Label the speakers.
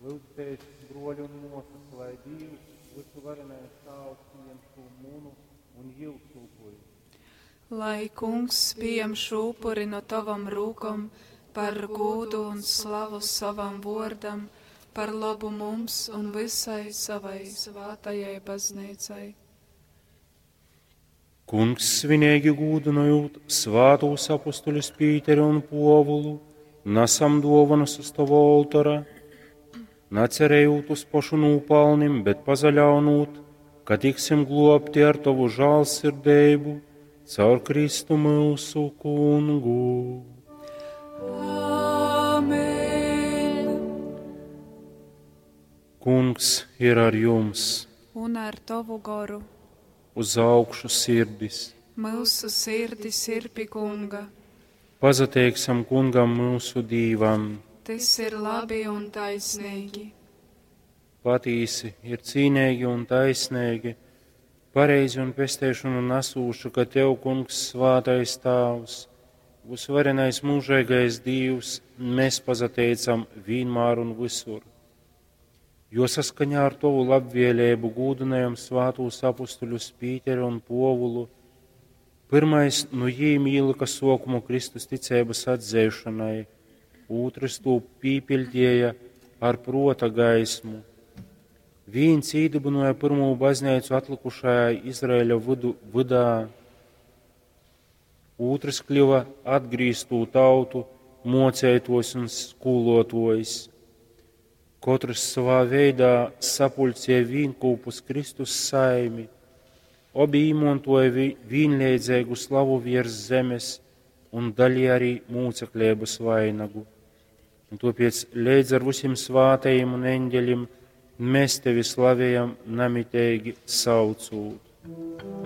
Speaker 1: Lūdzu, Tēvs, broļi un mosas, lai Dievs, visu varenais Tēvs, pieņem šo mūnu un jilts upuri.
Speaker 2: Lai Kungs pieņem šo upuri no tavam rūkam par godu un slavu savam vārdam, par labu mums un visai savai svētajai baznīcai.
Speaker 1: Kungs svinīgi gūdinojot svātos apostoļus Pīteru un Povulu, nesam dovanas uz tavu oltara, necerējot uz pašu nūpalnim, bet pazaļaunot, ka tiksim globti ar tavu žālsirdeibu, caur Kristu mūsu Kungu.
Speaker 2: Amen.
Speaker 1: Kungs ir ar jums,
Speaker 2: Un ar tavu garu
Speaker 1: uz augšu sirdis.
Speaker 2: mūsu sirdis ir pie Kunga.
Speaker 1: Pazateiksim Kungam mūsu Dīvam.
Speaker 2: Tas ir labi un taisnīgi.
Speaker 1: Patīsi ir cīnīgi un taisnīgi, pareizi un pestēšanu nesūšu, ka Tev, Kungs, svātais Tēvs, visvarenais mūžīgais Dievs, mēs pazateicam vienmēr un visur. Jo saskaņā ar Tavu labvēlību gūdinājam svātos apostoļus Pīteru un Povulu, pirmais no jīm ielika sokumu Kristus ticības atzēšanai, otrs to pīpildēja ar prota gaismu. Viens īdibināja pirmo baznīcu atlikušajā Izraēļa vidā, otrs kļuva atgrīztū tautu, mocētos un skolotojs. Katrs savā veidā sapulcēja vīnkūpus Kristus saimi, obi īmontoja vīnleidzēgu slavu virs zemes un dalīja arī mūceklēbas vainagu. Un tāpēc leidz ar visiem svātajiem un eņģeļiem mēs Tevi slavējam nemitīgi saucot.